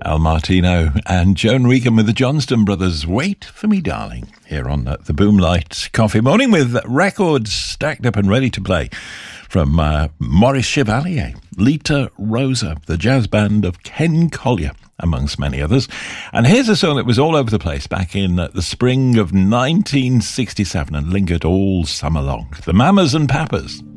Al Martino and Joan Regan with the Johnston Brothers. Wait for me, darling, here on the Boomlight Coffee Morning with records stacked up and ready to play from Maurice Chevalier, Lita Rosa, the jazz band of Ken Collier, amongst many others. And here's a song that was all over the place back in the spring of 1967 and lingered all summer long. The Mamas and Papas.